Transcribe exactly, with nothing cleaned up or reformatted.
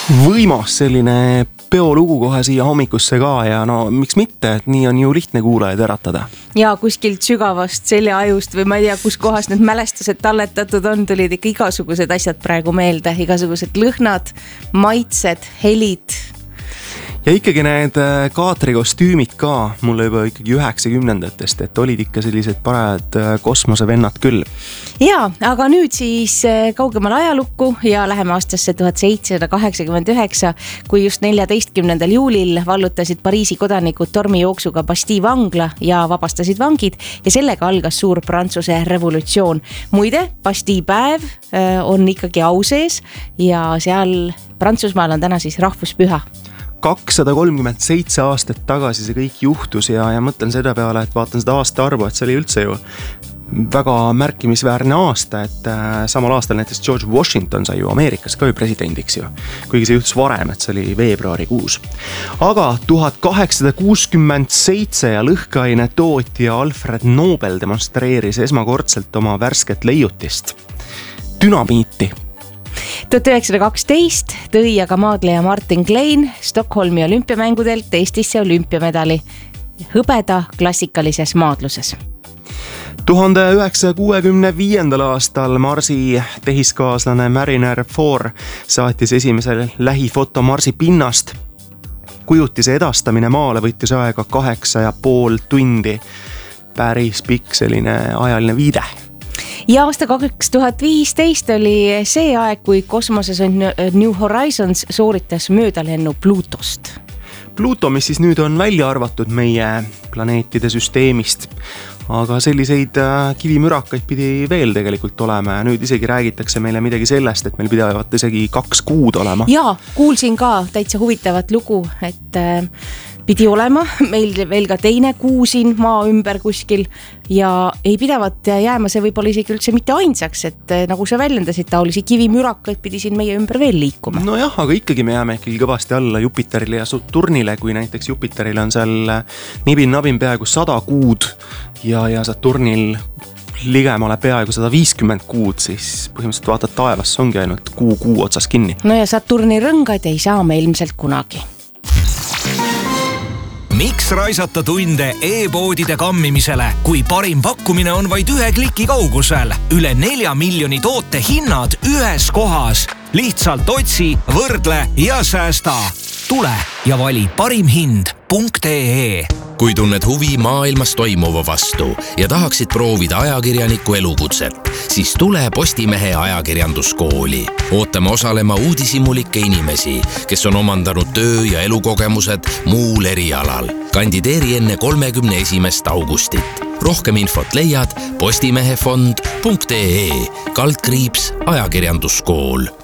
Võimas selline peolugu kohe siia hommikusse ka ja no miks mitte, et nii on ju lihtne kuulajaid äratada. Ja kuskilt sügavast seljaajust või ma ei tea, kus kohas need mälestused talletatud on, tulid ikka igasugused asjad praegu meelde, igasugused lõhnad, maitsed, helid. Ja ikkagi need kaatrikostüümid ka mulle juba ikkagi üheksakümnendatest, et olid ikka sellised parajad kosmosevennad küll. Ja, aga nüüd siis kaugemal ajalukku ja läheme aastasse tuhat seitsesada kaheksakümmend üheksa, kui just neljateistkümnendal juulil vallutasid Pariisi kodanikud tormijooksuga Bastille vangla ja vabastasid vangid ja sellega algas suur Prantsuse revolutsioon. Muide, Bastille päev on ikkagi au sees ja seal Prantsusmaal on täna siis rahvuspüha. kakssada kolmkümmend seitse aastat tagasi see kõik juhtus ja, ja mõtlen seda peale, et vaatan seda aasta arvu, et see oli üldse ju väga märkimisväärne aasta, et äh, samal aastal näiteks George Washington sai ju Ameerikas ka ju presidendiks ju, kuigi see juhtus varem, et see oli veebruarikuus. Aga tuhat kaheksasada kuuskümmend seitse ja lõhkeaine tootja Alfred Nobel demonstreeris esmakordselt oma värsket leiutist, dünamiiti. tuhat üheksasada kaksteist tõi aga maadleja Martin Klein Stockholmi olümpiamängudelt Eestisse olümpiamedali hõbeda klassikalises maadluses. tuhande üheksasaja kuuekümne viiendal aastal Marsi tehiskaaslane Mariner Four saatis esimesel lähifoto Marsi pinnast. Kujutise edastamine maale võttis aega kaheksa ja pool tundi. Päris pikk selline ajaline viide. Ja aasta kaks tuhat viisteist oli see aeg, kui kosmoses on New Horizons sooritas möödalennu Pluutost. Pluuto, mis siis nüüd on välja arvatud meie planeetide süsteemist, aga selliseid kivimürakaid pidi veel tegelikult olema ja nüüd isegi räägitakse meile midagi sellest, et meil pidavat isegi kaks kuud olema. Ja, kuulsin ka täitsa huvitavat lugu, et pidi olema meil veel ka teine kuu siin maa ümber kuskil ja ei pidavat jääma see võib-olla isegi üldse mitte ainsaks, et nagu sa väljendasid, taolisi kivimürakaid pidi siin meie ümber veel liikuma. No jah, aga ikkagi me jääme ikkagi kõvasti alla Jupiterile ja Saturnile, kui näiteks Jupiterile on seal nibin-nabin peaaegu sada kuud ja, ja Saturnil ligemale peaaegu sada viiskümmend kuud, siis põhimõtteliselt vaatad taevasse ongi ainult kuu kuu otsas kinni. No ja Saturni rõngaid ei saa me ilmselt kunagi. Miks raisata tunde e-poodide kammimisele, kui parim pakkumine on vaid ühe kliki kaugusel? Üle nelja miljoni toote hinnad ühes kohas. Lihtsalt otsi, võrdle ja säästa. Tule ja vali parim hind punkt ee. Kui tunned huvi maailmas toimuva vastu ja tahaksid proovida ajakirjaniku elukutset, siis tule Postimehe ajakirjanduskooli. Ootame osalema uudishimulikke inimesi, kes on omandanud töö- ja elukogemused muul erialal. Kandideeri enne kolmekümne esimest augustit. Rohkem infot leiad postimehefond punkt ee, kaldkriips ajakirjanduskool.